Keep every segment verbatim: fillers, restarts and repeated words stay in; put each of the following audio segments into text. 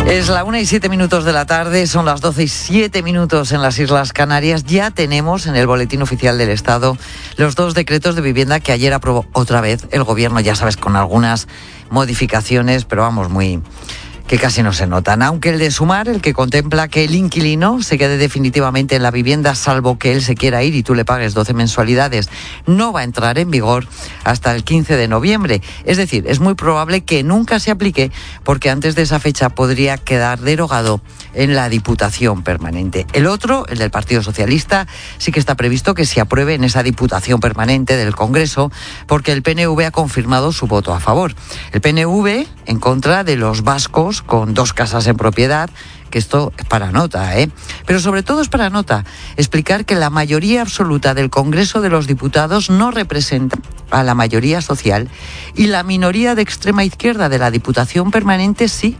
Es la una y siete minutos de la tarde, son las doce y siete minutos en las Islas Canarias. Ya tenemos en el Boletín Oficial del Estado los dos decretos de vivienda que ayer aprobó otra vez el Gobierno, ya sabes, con algunas modificaciones, pero vamos, muy... que casi no se notan, aunque el de Sumar, el que contempla que el inquilino se quede definitivamente en la vivienda salvo que él se quiera ir y tú le pagues doce mensualidades, no va a entrar en vigor hasta el quince de noviembre. Es decir, es muy probable que nunca se aplique porque antes de esa fecha podría quedar derogado en la Diputación Permanente. El otro, el del Partido Socialista, sí que está previsto que se apruebe en esa Diputación Permanente del Congreso porque el P N V ha confirmado su voto a favor. El P N V en contra de los vascos con dos casas en propiedad, que esto es para nota, ¿eh? Pero sobre todo es para nota explicar que la mayoría absoluta del Congreso de los Diputados no representa a la mayoría social y la minoría de extrema izquierda de la Diputación Permanente sí.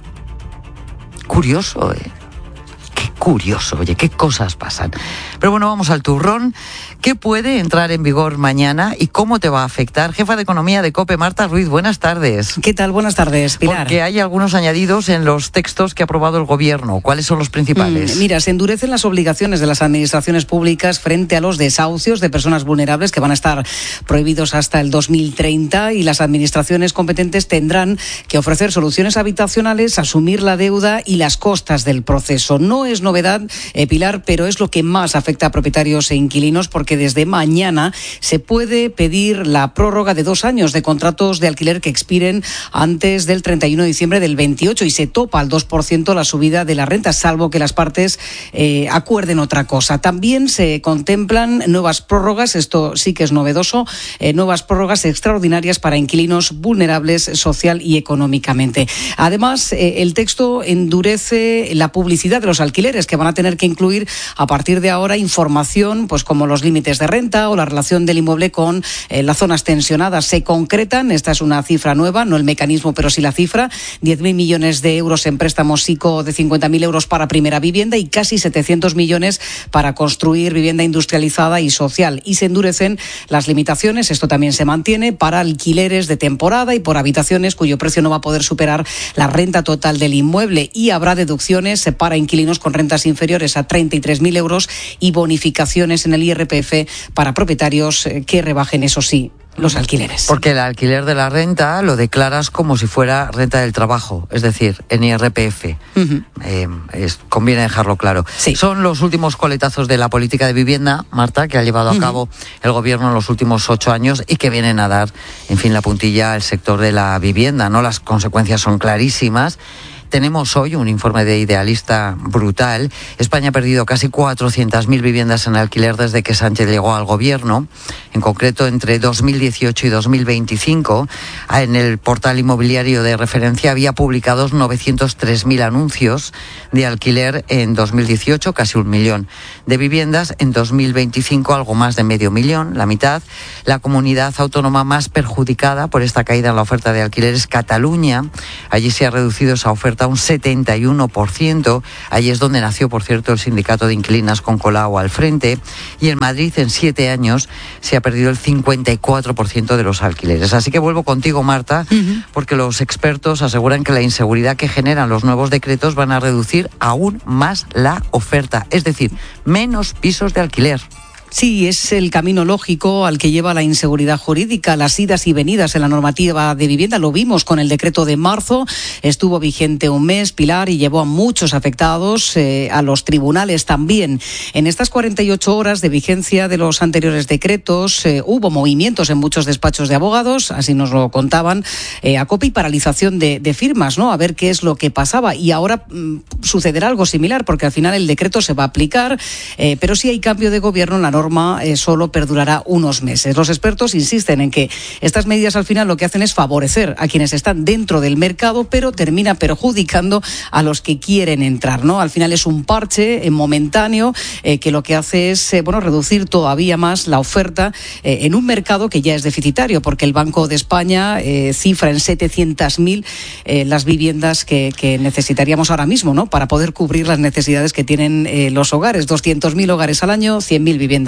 Curioso, ¿eh? Qué curioso, oye, qué cosas pasan. Pero bueno, vamos al turrón. ¿Qué puede entrar en vigor mañana y cómo te va a afectar? Jefa de Economía de COPE, Marta Ruiz, buenas tardes. ¿Qué tal? Buenas tardes, Pilar. Porque hay algunos añadidos en los textos que ha aprobado el Gobierno. ¿Cuáles son los principales? Mm, mira, se endurecen las obligaciones de las administraciones públicas frente a los desahucios de personas vulnerables que van a estar prohibidos hasta el dos mil treinta y las administraciones competentes tendrán que ofrecer soluciones habitacionales, asumir la deuda y las costas del proceso. No es novedad, eh, Pilar, pero es lo que más afecta a propietarios e inquilinos porque que desde mañana se puede pedir la prórroga de dos años de contratos de alquiler que expiren antes del treinta y uno de diciembre del veintiocho y se topa al dos por ciento la subida de la renta, salvo que las partes eh, acuerden otra cosa. También se contemplan nuevas prórrogas, esto sí que es novedoso, eh, nuevas prórrogas extraordinarias para inquilinos vulnerables social y económicamente. Además, eh, el texto endurece la publicidad de los alquileres que van a tener que incluir a partir de ahora información, pues como los límites de renta o la relación del inmueble con eh, las zonas tensionadas. Se concretan, esta es una cifra nueva, no el mecanismo, pero sí la cifra, diez mil millones de euros en préstamos SICO de cincuenta mil euros para primera vivienda y casi setecientos millones para construir vivienda industrializada y social. Y se endurecen las limitaciones, esto también se mantiene, para alquileres de temporada y por habitaciones cuyo precio no va a poder superar la renta total del inmueble y habrá deducciones para inquilinos con rentas inferiores a treinta y tres mil euros y bonificaciones en el I R P F para propietarios que rebajen, eso sí, los alquileres. Porque el alquiler de la renta lo declaras como si fuera renta del trabajo, es decir, en I R P F. Uh-huh. Eh, es, conviene dejarlo claro. Sí. Son los últimos coletazos de la política de vivienda, Marta, que ha llevado a uh-huh. cabo el Gobierno en los últimos ocho años y que vienen a dar, en fin, la puntilla al sector de la vivienda, ¿no? Las consecuencias son clarísimas. Tenemos hoy un informe de Idealista brutal. España ha perdido casi cuatrocientas mil viviendas en alquiler desde que Sánchez llegó al Gobierno. En concreto, entre dos mil dieciocho y dos mil veinticinco, en el portal inmobiliario de referencia había publicados novecientos tres mil anuncios de alquiler en dos mil dieciocho, casi un millón de viviendas. En dos mil veinticinco, algo más de medio millón, la mitad. La comunidad autónoma más perjudicada por esta caída en la oferta de alquiler es Cataluña. Allí se ha reducido esa oferta a un setenta y uno por ciento. Allí es donde nació, por cierto, el sindicato de inquilinas con Colau al frente. Y en Madrid, en siete años, se ha perdido el cincuenta y cuatro por ciento de los alquileres. Así que vuelvo contigo, Marta, uh-huh. porque los expertos aseguran que la inseguridad que generan los nuevos decretos van a reducir aún más la oferta. Es decir, menos pisos de alquiler. Sí, es el camino lógico al que lleva la inseguridad jurídica, las idas y venidas en la normativa de vivienda. Lo vimos con el decreto de marzo, estuvo vigente un mes, Pilar, y llevó a muchos afectados, eh, a los tribunales también. En estas cuarenta y ocho horas de vigencia de los anteriores decretos, eh, hubo movimientos en muchos despachos de abogados, así nos lo contaban, eh, a COPE y paralización de, de firmas, ¿no? A ver qué es lo que pasaba. Y ahora mmm, sucederá algo similar, porque al final el decreto se va a aplicar, eh, pero si hay cambio de gobierno en la norma norma eh, solo perdurará unos meses. Los expertos insisten en que estas medidas al final lo que hacen es favorecer a quienes están dentro del mercado, pero termina perjudicando a los que quieren entrar, ¿no? Al final es un parche eh, momentáneo eh, que lo que hace es eh, bueno, reducir todavía más la oferta eh, en un mercado que ya es deficitario, porque el Banco de España eh, cifra en setecientas mil eh, las viviendas que, que necesitaríamos ahora mismo, ¿no? Para poder cubrir las necesidades que tienen eh, los hogares. doscientos mil hogares al año, cien mil viviendas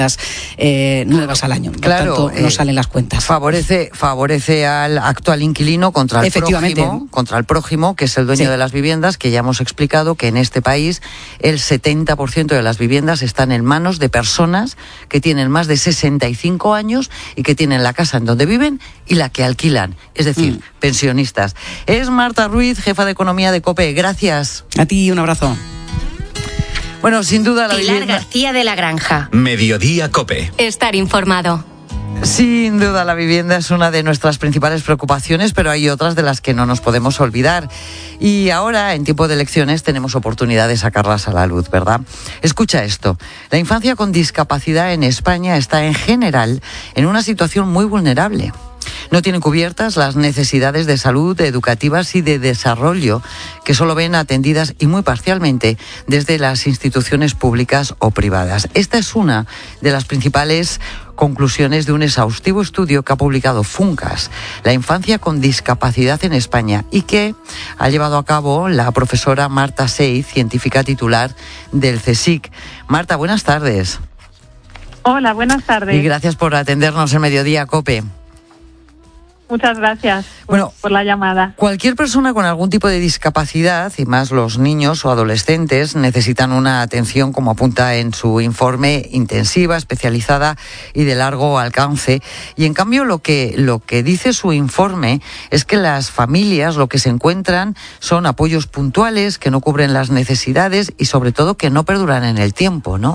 viviendas eh, nuevas al año. Por claro, tanto, no eh, salen las cuentas. Favorece, favorece al actual inquilino contra el prójimo, contra el prójimo, que es el dueño sí. de las viviendas, que ya hemos explicado que en este país el setenta por ciento de las viviendas están en manos de personas que tienen más de sesenta y cinco años y que tienen la casa en donde viven y la que alquilan, es decir, mm. pensionistas. Es Marta Ruiz, jefa de Economía de COPE. Gracias. A ti, un abrazo. Bueno, sin duda la Pilar vivienda... García de la Granja. Mediodía COPE. Estar informado. Sin duda la vivienda es una de nuestras principales preocupaciones, pero hay otras de las que no nos podemos olvidar. Y ahora, en tiempo de elecciones, tenemos oportunidad de sacarlas a la luz, ¿verdad? Escucha esto. La infancia con discapacidad en España está en general en una situación muy vulnerable. No tienen cubiertas las necesidades de salud, educativas y de desarrollo que solo ven atendidas y muy parcialmente desde las instituciones públicas o privadas. Esta es una de las principales conclusiones de un exhaustivo estudio que ha publicado FUNCAS, la infancia con discapacidad en España, y que ha llevado a cabo la profesora Marta Seiz, científica titular del CSIC. Marta, buenas tardes. Hola, buenas tardes. Y gracias por atendernos en Mediodía COPE. Muchas gracias bueno, por la llamada. Cualquier persona con algún tipo de discapacidad, y más los niños o adolescentes, necesitan una atención, como apunta en su informe, intensiva, especializada y de largo alcance. Y en cambio lo que, lo que dice su informe es que las familias lo que se encuentran son apoyos puntuales que no cubren las necesidades y sobre todo que no perduran en el tiempo, ¿no?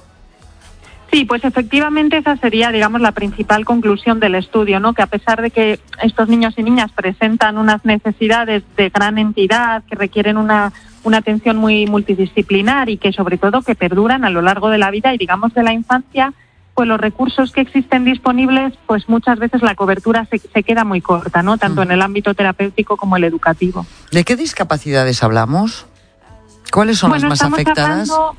Sí, pues efectivamente esa sería, digamos, la principal conclusión del estudio, ¿no? Que a pesar de que estos niños y niñas presentan unas necesidades de gran entidad, que requieren una, una atención muy multidisciplinar y que sobre todo que perduran a lo largo de la vida y, digamos, de la infancia, pues los recursos que existen disponibles, pues muchas veces la cobertura se, se queda muy corta, ¿no? Tanto en el ámbito terapéutico como el educativo. ¿De qué discapacidades hablamos? ¿Cuáles son bueno, las más afectadas? Hablando...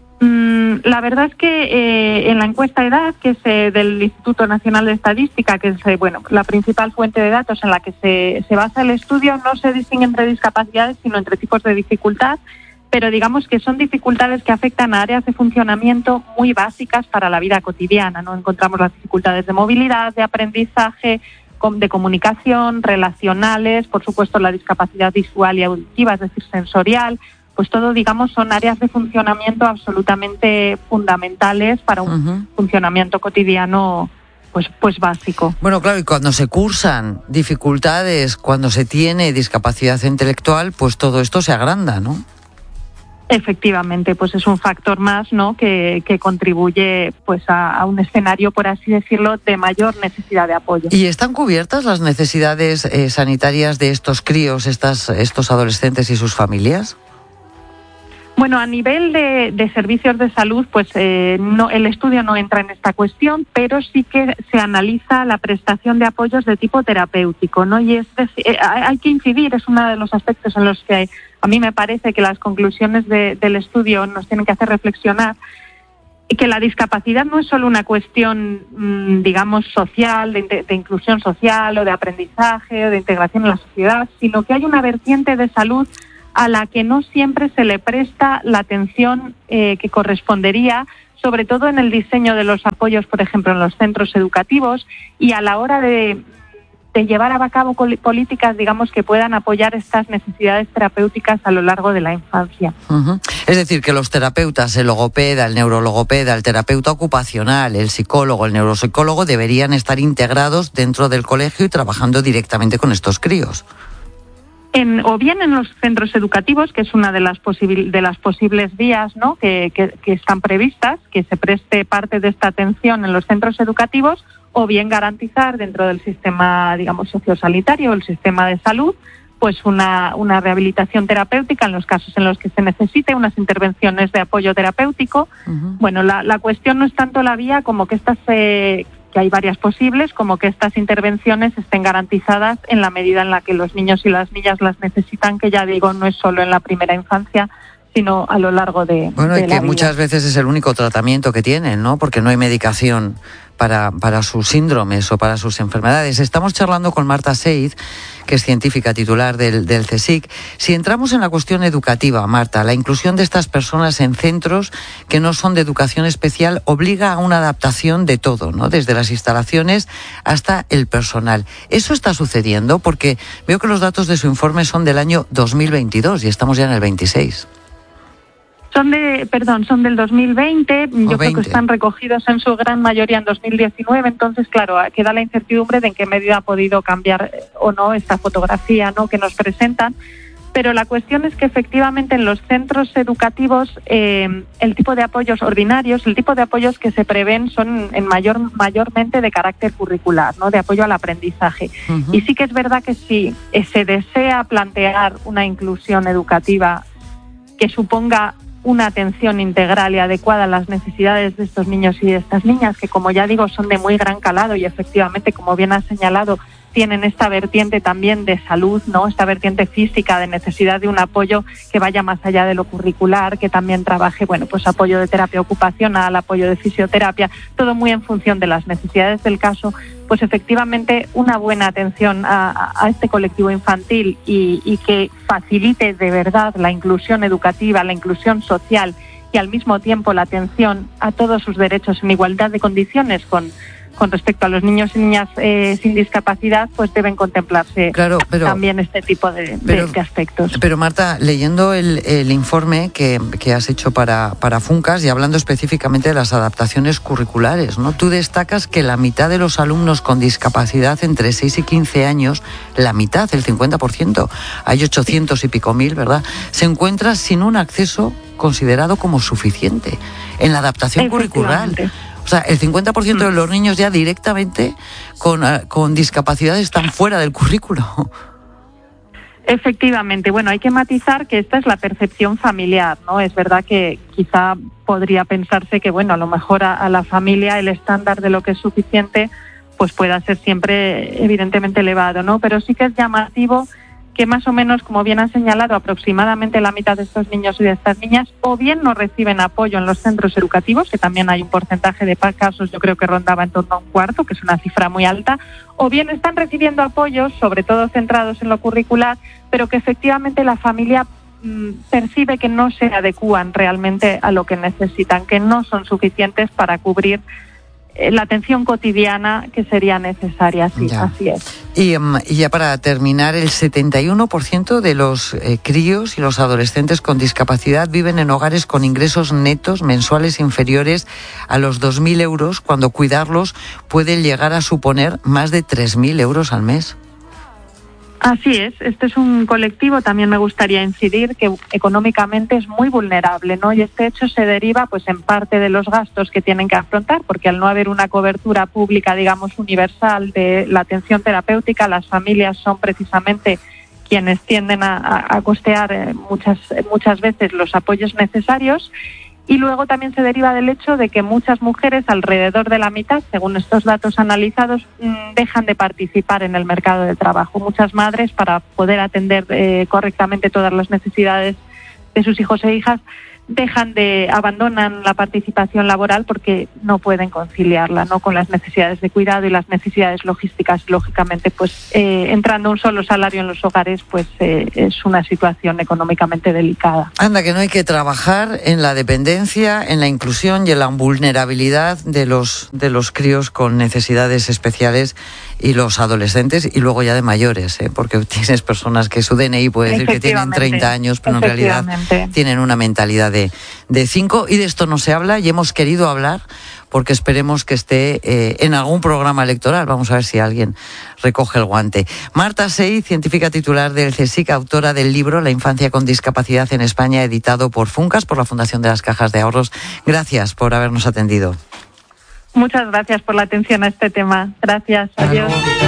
La verdad es que eh, en la encuesta EDAD, que es eh, del Instituto Nacional de Estadística, que es eh, bueno la principal fuente de datos en la que se, se basa el estudio, no se distingue entre discapacidades, sino entre tipos de dificultad, pero digamos que son dificultades que afectan a áreas de funcionamiento muy básicas para la vida cotidiana, ¿no? Encontramos las dificultades de movilidad, de aprendizaje, de comunicación, relacionales, por supuesto la discapacidad visual y auditiva, es decir, sensorial. Pues todo, digamos, son áreas de funcionamiento absolutamente fundamentales para un uh-huh. funcionamiento cotidiano pues, pues básico. Bueno, claro, y cuando se cursan dificultades, cuando se tiene discapacidad intelectual, pues todo esto se agranda, ¿no? Efectivamente, pues es un factor más, ¿no? que, que contribuye pues a, a un escenario, por así decirlo, de mayor necesidad de apoyo. ¿Y están cubiertas las necesidades eh, sanitarias de estos críos, estas, estos adolescentes y sus familias? Bueno, a nivel de, de servicios de salud, pues eh, no, el estudio no entra en esta cuestión, pero sí que se analiza la prestación de apoyos de tipo terapéutico, ¿no? Y es decir, eh, hay que incidir, es uno de los aspectos en los que a mí me parece que las conclusiones de, del estudio nos tienen que hacer reflexionar, y que la discapacidad no es solo una cuestión, mmm, digamos, social, de, de inclusión social o de aprendizaje o de integración en la sociedad, sino que hay una vertiente de salud a la que no siempre se le presta la atención eh, que correspondería, sobre todo en el diseño de los apoyos, por ejemplo, en los centros educativos, y a la hora de, de llevar a cabo políticas, digamos, que puedan apoyar estas necesidades terapéuticas a lo largo de la infancia. Uh-huh. Es decir, que los terapeutas, el logopeda, el neurologopeda, el terapeuta ocupacional, el psicólogo, el neuropsicólogo, deberían estar integrados dentro del colegio y trabajando directamente con estos críos. En, o bien en los centros educativos, que es una de las, posibil, de las posibles vías, ¿no? que, que, que están previstas, que se preste parte de esta atención en los centros educativos, o bien garantizar dentro del sistema, digamos, sociosanitario, el sistema de salud, pues una, una rehabilitación terapéutica en los casos en los que se necesite, unas intervenciones de apoyo terapéutico. Uh-huh. Bueno, la, la cuestión no es tanto la vía como que estas se... que hay varias posibles, como que estas intervenciones estén garantizadas en la medida en la que los niños y las niñas las necesitan, que ya digo, no es solo en la primera infancia, sino a lo largo de, bueno, de y la que vida. Muchas veces es el único tratamiento que tienen, ¿no? Porque no hay medicación para, para sus síndromes o para sus enfermedades. Estamos charlando con Marta Seiz, que es científica titular del, del CSIC. Si entramos en la cuestión educativa, Marta, la inclusión de estas personas en centros que no son de educación especial obliga a una adaptación de todo, ¿no? Desde las instalaciones hasta el personal. ¿Eso está sucediendo? Porque veo que los datos de su informe son del año dos mil veintidós y estamos ya en el veintiséis. Son de, perdón, son del dos mil veinte, O yo creo veinte. que están recogidos en su gran mayoría en dos mil diecinueve, entonces, claro, queda la incertidumbre de en qué medida ha podido cambiar eh, o no esta fotografía, ¿no?, que nos presentan, pero la cuestión es que efectivamente en los centros educativos eh, el tipo de apoyos ordinarios, el tipo de apoyos que se prevén son en mayor mayormente de carácter curricular, ¿no?, de apoyo al aprendizaje. Uh-huh. Y sí que es verdad que si eh, se desea plantear una inclusión educativa que suponga una atención integral y adecuada a las necesidades de estos niños y de estas niñas, que como ya digo son de muy gran calado y efectivamente, como bien has señalado, tienen esta vertiente también de salud, ¿no?, esta vertiente física de necesidad de un apoyo que vaya más allá de lo curricular, que también trabaje, bueno, pues apoyo de terapia ocupacional, apoyo de fisioterapia, todo muy en función de las necesidades del caso. Pues efectivamente una buena atención a, a este colectivo infantil y, y que facilite de verdad la inclusión educativa, la inclusión social y al mismo tiempo la atención a todos sus derechos en igualdad de condiciones con, con respecto a los niños y niñas eh, sin discapacidad, pues deben contemplarse claro, pero, también este tipo de, pero, de, de aspectos. Pero Marta, leyendo el, el informe que, que has hecho para, para Funcas y hablando específicamente de las adaptaciones curriculares, ¿no?, tú destacas que la mitad de los alumnos con discapacidad entre seis y quince años, la mitad, el cincuenta por ciento, hay ochocientos y pico mil, ¿verdad?, se encuentra sin un acceso considerado como suficiente en la adaptación curricular. O sea, el cincuenta por ciento de los niños ya directamente con, con discapacidad están fuera del currículo. Efectivamente. Bueno, hay que matizar que esta es la percepción familiar, ¿no? Es verdad que quizá podría pensarse que, bueno, a lo mejor a, a la familia el estándar de lo que es suficiente pues pueda ser siempre evidentemente elevado, ¿no? Pero sí que es llamativo que más o menos, como bien ha señalado, aproximadamente la mitad de estos niños y de estas niñas o bien no reciben apoyo en los centros educativos, que también hay un porcentaje de casos, yo creo que rondaba en torno a un cuarto, que es una cifra muy alta, o bien están recibiendo apoyos, sobre todo centrados en lo curricular, pero que efectivamente la familia mmm, percibe que no se adecúan realmente a lo que necesitan, que no son suficientes para cubrir la atención cotidiana que sería necesaria, sí, así es. Y, um, y ya para terminar, el setenta y uno por ciento de los eh, críos y los adolescentes con discapacidad viven en hogares con ingresos netos mensuales inferiores a los dos mil euros, cuando cuidarlos puede llegar a suponer más de tres mil euros al mes. Así es, este es un colectivo, también me gustaría incidir, que económicamente es muy vulnerable, ¿no? Y este hecho se deriva, pues, en parte de los gastos que tienen que afrontar, porque al no haber una cobertura pública, digamos, universal de la atención terapéutica, las familias son precisamente quienes tienden a, a, a costear muchas, muchas veces los apoyos necesarios. Y luego también se deriva del hecho de que muchas mujeres, alrededor de la mitad, según estos datos analizados, dejan de participar en el mercado de trabajo. Muchas madres, para poder atender eh, correctamente todas las necesidades de sus hijos e hijas, dejan de, abandonan la participación laboral porque no pueden conciliarla, ¿no?, con las necesidades de cuidado y las necesidades logísticas. Lógicamente, pues eh, entrando un solo salario en los hogares, pues eh, es una situación económicamente delicada. Anda, que no hay que trabajar en la dependencia, en la inclusión y en la vulnerabilidad de los de los críos con necesidades especiales y los adolescentes, y luego ya de mayores, ¿eh? Porque tienes personas que su D N I puede decir que tienen treinta años, pero en realidad tienen una mentalidad de, de cinco, y de esto no se habla y hemos querido hablar porque esperemos que esté eh, en algún programa electoral. Vamos a ver si alguien recoge el guante. Marta Seiz, científica titular del CSIC, autora del libro La infancia con discapacidad en España, editado por Funcas, por la Fundación de las Cajas de Ahorros. Gracias por habernos atendido. Muchas gracias por la atención a este tema. Gracias. Adiós.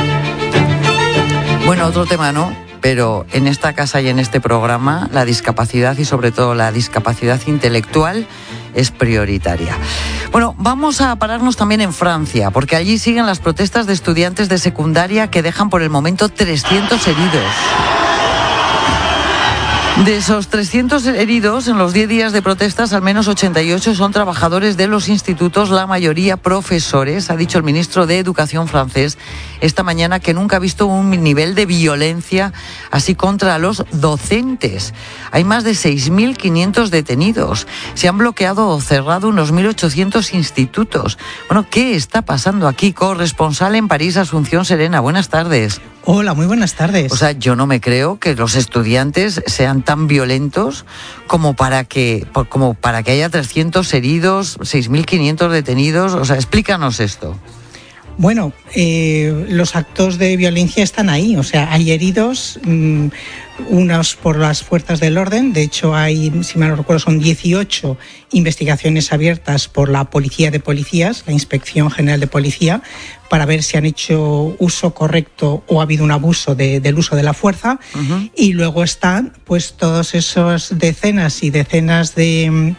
Bueno, otro tema no, pero en esta casa y en este programa la discapacidad, y sobre todo la discapacidad intelectual, es prioritaria. Bueno, vamos a pararnos también en Francia, porque allí siguen las protestas de estudiantes de secundaria que dejan por el momento trescientos heridos. De esos trescientos heridos en los diez días de protestas, al menos ochenta y ocho son trabajadores de los institutos, la mayoría profesores. Ha dicho el ministro de Educación francés esta mañana que nunca ha visto un nivel de violencia así contra los docentes. Hay más de seis mil quinientos detenidos. Se han bloqueado o cerrado unos mil ochocientos institutos. Bueno, ¿qué está pasando aquí? Corresponsal en París, Asunción Serena. Buenas tardes. Hola, muy buenas tardes. O sea, yo no me creo que los estudiantes sean tan violentos como para que como para que haya trescientos heridos, seis mil quinientos detenidos. O sea, explícanos esto. Bueno, eh, los actos de violencia están ahí. O sea, hay heridos, mmm, unos por las fuerzas del orden. De hecho, hay, si mal no recuerdo, son dieciocho investigaciones abiertas por la Policía de Policías, la Inspección General de Policía, para ver si han hecho uso correcto o ha habido un abuso de, del uso de la fuerza. Uh-huh. Y luego están pues todos esos decenas y decenas de,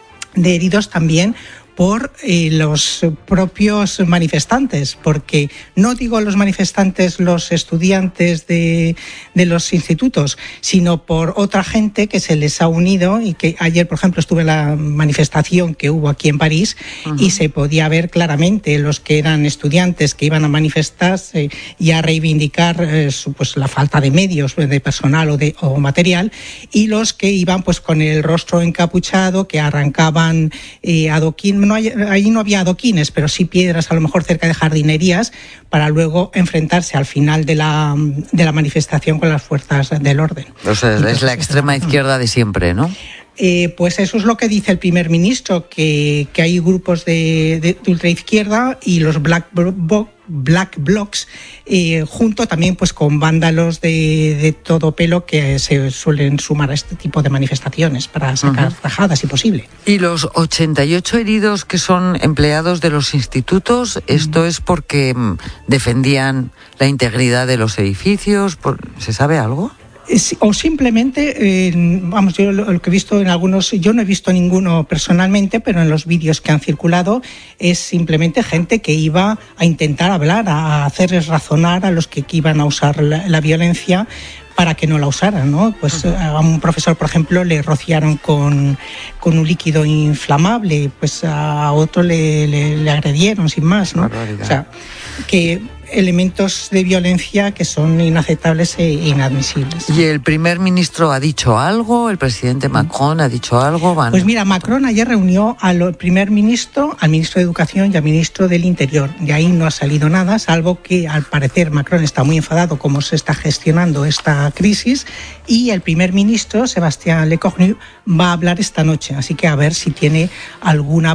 de heridos también por eh, los propios manifestantes, porque no digo los manifestantes, los estudiantes de, de los institutos, sino por otra gente que se les ha unido y que ayer, por ejemplo, estuve en la manifestación que hubo aquí en París. Uh-huh. Y se podía ver claramente los que eran estudiantes que iban a manifestarse y a reivindicar eh, pues la falta de medios, de personal o, de, o material, y los que iban pues con el rostro encapuchado, que arrancaban eh, adoquín. No hay, ahí no había adoquines, pero sí piedras a lo mejor cerca de jardinerías, para luego enfrentarse al final de la, de la manifestación con las fuerzas del orden. O sea, entonces, es la extrema izquierda de siempre, ¿no? Eh, pues eso es lo que dice el primer ministro, que, que hay grupos de, de, de ultraizquierda y los black, blo- black blocs, eh, junto también pues con vándalos de, de todo pelo que se suelen sumar a este tipo de manifestaciones para sacar uh-huh. tajadas si posible. Y los ochenta y ocho heridos que son empleados de los institutos, ¿esto uh-huh. es porque defendían la integridad de los edificios? ¿Se sabe algo? O simplemente, eh, vamos, yo lo, lo que he visto en algunos, yo no he visto ninguno personalmente, pero en los vídeos que han circulado es simplemente gente que iba a intentar hablar, a hacerles razonar a los que, que iban a usar la, la violencia para que no la usaran, ¿no? Pues uh-huh. a un profesor, por ejemplo, le rociaron con, con un líquido inflamable, pues a otro le, le, le agredieron sin más, ¿no? O sea, que elementos de violencia que son inaceptables e inadmisibles. ¿Y el primer ministro ha dicho algo? ¿El presidente Macron ha dicho algo? Van... Pues mira, Macron ayer reunió al primer ministro, al ministro de Educación y al ministro del Interior. De ahí no ha salido nada, salvo que al parecer Macron está muy enfadado cómo se está gestionando esta crisis, y el primer ministro, Sébastien Lecornu, va a hablar esta noche. Así que a ver si tiene alguna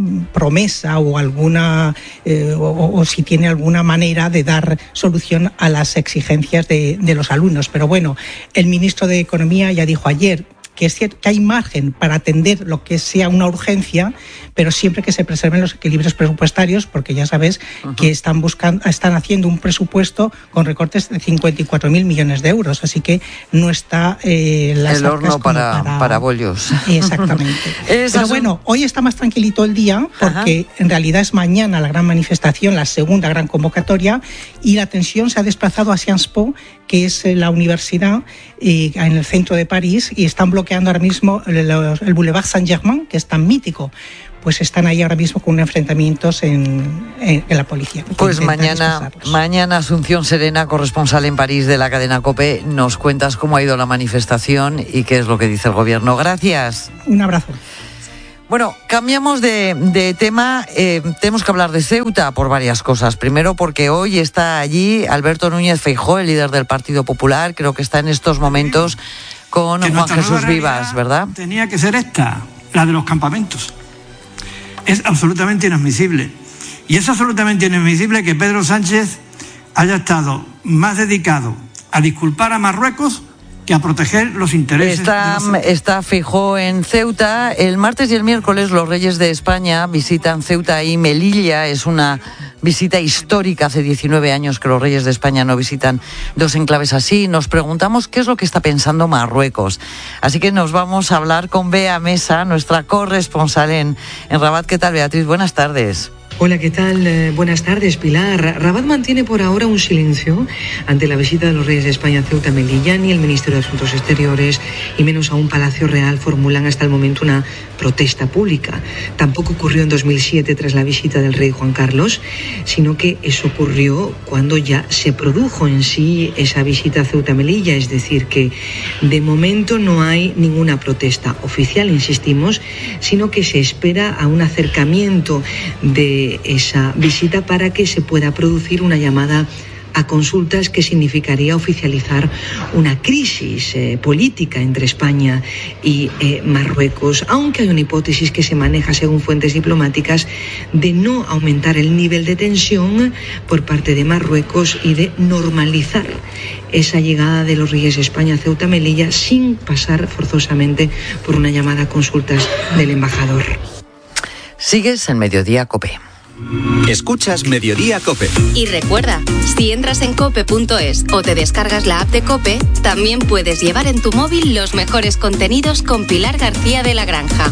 promesa o alguna eh, o, o si tiene alguna manera de dar solución a las exigencias de, de los alumnos. Pero bueno, el ministro de Economía ya dijo ayer que es cierto que hay margen para atender lo que sea una urgencia, pero siempre que se preserven los equilibrios presupuestarios, porque ya sabes uh-huh. que están buscando, están haciendo un presupuesto con recortes de cincuenta y cuatro mil millones de euros, así que no está eh, las el horno para, para, para bollos. Exactamente. Pero bueno, hoy está más tranquilito el día, porque uh-huh. en realidad es mañana la gran manifestación, la segunda gran convocatoria, y la tensión se ha desplazado a Sciences Po, que es la universidad eh, en el centro de París, y están bloqueando ahora mismo el, el Boulevard Saint-Germain, que es tan mítico. Pues están ahí ahora mismo con enfrentamientos en, en, en la policía. Pues mañana, mañana Asunción Serena, corresponsal en París de la cadena COPE, nos cuentas cómo ha ido la manifestación y qué es lo que dice el gobierno. Gracias. Un abrazo. Bueno, cambiamos de, de tema. Eh, tenemos que hablar de Ceuta por varias cosas. Primero, porque hoy está allí Alberto Núñez Feijóo, el líder del Partido Popular. Creo que está en estos momentos con que Juan Jesús Vivas, ¿verdad? Tenía que ser esta, la de los campamentos. Es absolutamente inadmisible. Y es absolutamente inadmisible que Pedro Sánchez haya estado más dedicado a disculpar a Marruecos que a proteger los intereses está, de los... Está Feijóo en Ceuta. El martes y el miércoles los reyes de España visitan Ceuta y Melilla. Es una visita histórica. Hace diecinueve años que los reyes de España no visitan dos enclaves así. Nos preguntamos qué es lo que está pensando Marruecos. Así que nos vamos a hablar con Bea Mesa, nuestra corresponsal en, en Rabat. ¿Qué tal, Beatriz? Buenas tardes. Hola, ¿qué tal? Eh, buenas tardes, Pilar. Rabat mantiene por ahora un silencio ante la visita de los reyes de España a Ceuta y Melilla. Ni el Ministerio de Asuntos Exteriores y menos aún Palacio Real formulan hasta el momento una protesta pública. Tampoco ocurrió en dos mil siete tras la visita del rey Juan Carlos, sino que eso ocurrió cuando ya se produjo en sí esa visita a Ceuta y Melilla. Es decir, que de momento no hay ninguna protesta oficial, insistimos, sino que se espera a un acercamiento de esa visita para que se pueda producir una llamada a consultas que significaría oficializar una crisis eh, política entre España y eh, Marruecos, aunque hay una hipótesis que se maneja según fuentes diplomáticas de no aumentar el nivel de tensión por parte de Marruecos y de normalizar esa llegada de los reyes de España a Ceuta y Melilla sin pasar forzosamente por una llamada a consultas del embajador. Sigues en Mediodía COPE. Escuchas Mediodía COPE. Y recuerda, si entras en cope punto es o te descargas la app de COPE, también puedes llevar en tu móvil los mejores contenidos con Pilar García de la Granja.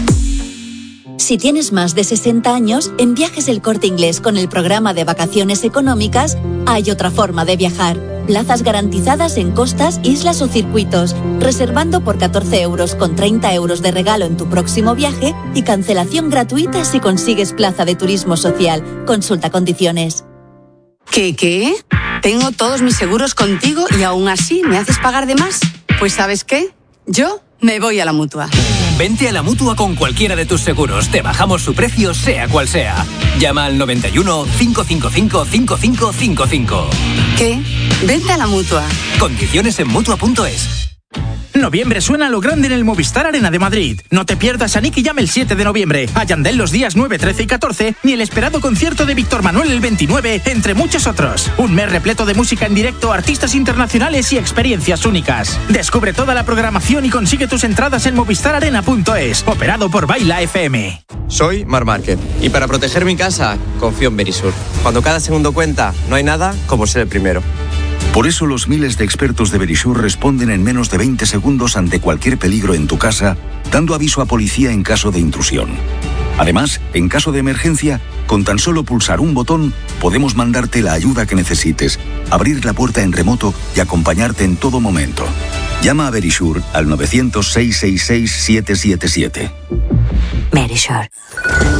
Si tienes más de sesenta años, en Viajes El Corte Inglés con el programa de vacaciones económicas, hay otra forma de viajar. Plazas garantizadas en costas, islas o circuitos, reservando por catorce euros con treinta euros de regalo en tu próximo viaje y cancelación gratuita si consigues plaza de turismo social. Consulta condiciones. ¿Qué, qué? Tengo todos mis seguros contigo y aún así me haces pagar de más. Pues ¿sabes qué? Yo me voy a la Mutua. Vente a la Mutua con cualquiera de tus seguros. Te bajamos su precio, sea cual sea. Llama al noventa y uno, cinco cinco cinco, cinco cinco cinco cinco. ¿Qué? Vente a la Mutua. Condiciones en Mutua punto es. Noviembre suena a lo grande en el Movistar Arena de Madrid. No te pierdas a Nicky Jam el siete de noviembre, a Yandel los días nueve, trece y catorce, ni el esperado concierto de Víctor Manuel el veintinueve, entre muchos otros. Un mes repleto de música en directo, artistas internacionales y experiencias únicas. Descubre toda la programación y consigue tus entradas en movistar arena punto es, operado por Baila F M. Soy Mar Márquez y para proteger mi casa confío en Verisur. Cuando cada segundo cuenta, no hay nada como ser el primero. Por eso los miles de expertos de Verisur responden en menos de veinte segundos ante cualquier peligro en tu casa, dando aviso a policía en caso de intrusión. Además, en caso de emergencia, con tan solo pulsar un botón, podemos mandarte la ayuda que necesites, abrir la puerta en remoto y acompañarte en todo momento. Llama a Verisur al novecientos, seiscientos sesenta y seis, siete siete siete. Verisur.